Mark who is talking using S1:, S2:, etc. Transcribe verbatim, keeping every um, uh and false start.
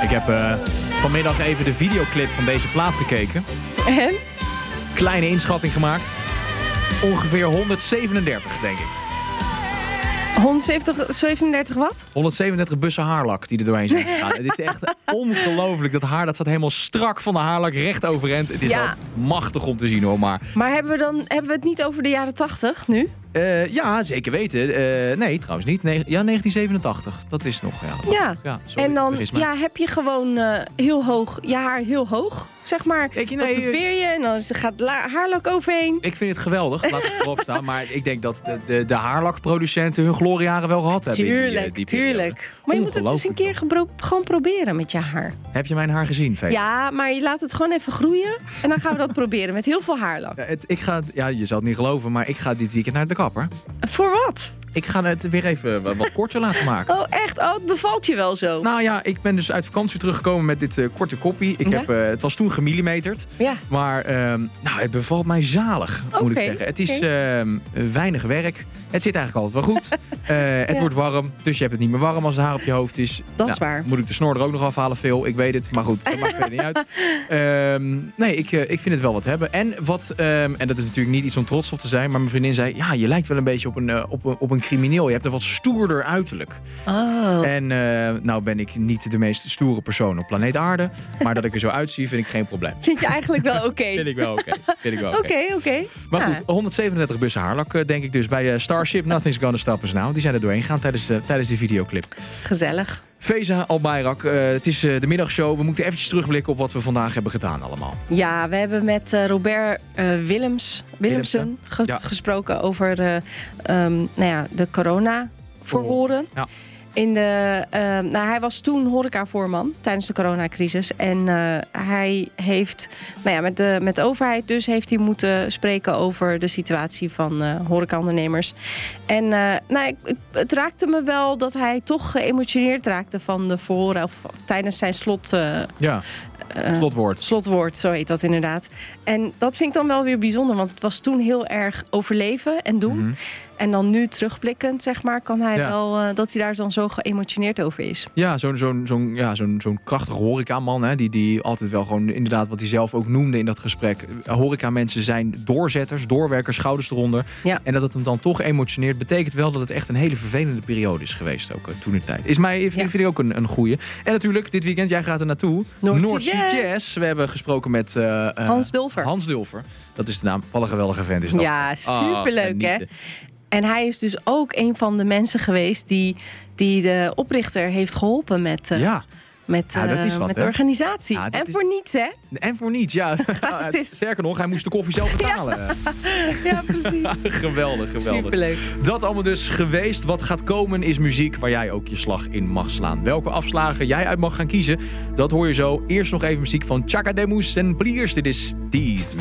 S1: Ik heb uh, vanmiddag even de videoclip van deze plaat gekeken.
S2: En?
S1: Kleine inschatting gemaakt. Ongeveer honderdzevenendertig, denk ik.
S2: honderdzevenendertig wat?
S1: honderdzevenendertig bussen haarlak die er doorheen zijn gegaan. Het is echt ongelooflijk. Dat haar dat staat helemaal strak van de haarlak, recht overeind. Het is
S2: Ja.
S1: wel machtig om te zien hoor. Maar,
S2: Maar hebben we, dan, hebben we het niet over de jaren tachtig nu?
S1: uh, ja, zeker weten. Uh, nee, trouwens niet. Ne- ja, negentien zevenentachtig. Dat is nog. Ja, dat
S2: Ja.
S1: ja sorry,
S2: En dan
S1: vergis me.
S2: ja, heb je gewoon uh, heel hoog, je haar heel hoog, zeg maar.
S1: Kijk,
S2: Dan
S1: nee,
S2: probeer je en dan gaat la- haarlak overheen.
S1: Ik vind het geweldig, laat het erop staan. Maar ik denk dat de, de, de haarlakproducenten hun gloriejaren wel gehad hebben. in die,
S2: Tuurlijk,
S1: die periode.
S2: tuurlijk. Maar je moet het eens een keer gebro- gewoon proberen met je haar.
S1: Heb je mijn haar gezien, Vee?
S2: Ja, maar je laat het gewoon even groeien. En dan gaan we dat proberen met heel veel haarlak.
S1: Ja, het, ik ga, ja, je zal het niet geloven, maar ik ga dit weekend naar de kapper.
S2: Voor wat?
S1: Ik ga het weer even wat, wat korter laten maken.
S2: Oh, echt? Oh, het bevalt je wel zo?
S1: Nou ja, ik ben dus uit vakantie teruggekomen met dit uh, korte koppie. Ik
S2: Ja?
S1: heb, uh, het was toen gemillimeterd.
S2: Ja.
S1: Maar uh, nou, het bevalt mij zalig, moet
S2: Oké,
S1: ik zeggen. Het is
S2: oké.
S1: uh, weinig werk. Het zit eigenlijk altijd wel goed. Uh, het
S2: Ja.
S1: wordt warm, dus je hebt het niet meer warm als de haar op je hoofd is.
S2: Dat is
S1: Nou,
S2: waar.
S1: Moet ik de snor er ook nog afhalen, veel. Ik weet het, maar goed, dat maakt verder niet uit. Um, nee, ik, uh, ik vind het wel wat hebben. En wat, um, en dat is natuurlijk niet iets om trots op te zijn, maar mijn vriendin zei, ja, je lijkt wel een beetje op een, uh, op een, op een crimineel. Je hebt een wat stoerder uiterlijk.
S2: Oh.
S1: En uh, nou ben ik niet de meest stoere persoon op planeet Aarde, maar dat ik er zo uitzie vind ik geen probleem.
S2: Vind je eigenlijk wel oké?
S1: Vind ik wel oké. Vind ik wel oké.
S2: Oké, oké.
S1: Maar
S2: Ja.
S1: goed, honderdzevenendertig bussen haarlak uh, denk ik dus bij uh, Starship. Nothing's Gonna Stop Us Now. Die zijn er doorheen gegaan tijdens, uh, tijdens die videoclip.
S2: Gezellig.
S1: Feza Albayrak, uh, het is uh, de middagshow. We moeten eventjes terugblikken op wat we vandaag hebben gedaan allemaal.
S2: Ja, we hebben met uh, Robert uh, Willems, Willemsen ge-
S1: Ja.
S2: gesproken over uh, um, nou ja, de corona-verhoren.
S1: Ja.
S2: In de, uh, nou, hij was toen horecavoorman tijdens de coronacrisis. En uh, hij heeft, nou ja, met de, met de overheid dus heeft hij moeten spreken over de situatie van uh, horecaondernemers. En uh, nou, ik, ik, het raakte me wel dat hij toch geëmotioneerd raakte van de verhoren of tijdens zijn slot. Uh,
S1: Ja,
S2: uh,
S1: slotwoord.
S2: Slotwoord, zo heet dat inderdaad. En dat vind ik dan wel weer bijzonder, want het was toen heel erg overleven en doen.
S1: Mm-hmm.
S2: En dan nu terugblikkend, zeg maar, kan hij
S1: Ja.
S2: wel uh, dat hij daar dan zo geëmotioneerd over is.
S1: Ja, zo'n zo'n zo'n ja, zo'n zo'n krachtige horecaman, hè, die, die altijd wel gewoon inderdaad wat hij zelf ook noemde in dat gesprek. Horecamensen zijn doorzetters, doorwerkers, schouders eronder.
S2: Ja.
S1: En dat het hem dan toch emotioneert, betekent wel dat het echt een hele vervelende periode is geweest ook uh, toen in de tijd. Is mij, vind,
S2: Ja.
S1: vind ik ook een, een goeie. En natuurlijk, dit weekend, jij gaat er naartoe.
S2: North Sea
S1: Sea
S2: Jazz.
S1: Jazz. We hebben gesproken met uh, uh,
S2: Hans Dulfer.
S1: Hans Dulfer. Dat is de naam. Wat een geweldige vent is dat.
S2: Ja, superleuk,
S1: Ah,
S2: hè? En hij is dus ook een van de mensen geweest die, die de oprichter heeft geholpen met, uh,
S1: Ja.
S2: met,
S1: Ja, dat is
S2: uh,
S1: wat,
S2: met
S1: hè?
S2: de organisatie.
S1: Ja, dat
S2: en
S1: is-
S2: voor niets, hè?
S1: En voor niets, ja.
S2: Gratis.
S1: Sterker nog, hij moest de koffie zelf betalen.
S2: Ja, precies.
S1: Geweldig, geweldig.
S2: Superleuk.
S1: Dat allemaal dus geweest. Wat gaat komen is muziek waar jij ook je slag in mag slaan. Welke afslagen jij uit mag gaan kiezen, dat hoor je zo. Eerst nog even muziek van Chaka Demus en Pliers. Dit is Tease Me.